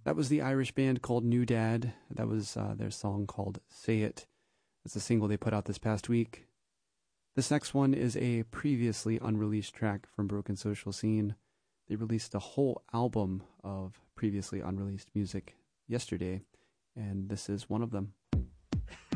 That was the Irish band called New Dad. That was their song called Say It. It's a single they put out this past week. This next one is a previously unreleased track from Broken Social Scene. They released a whole album of previously unreleased music yesterday, and this is one of them.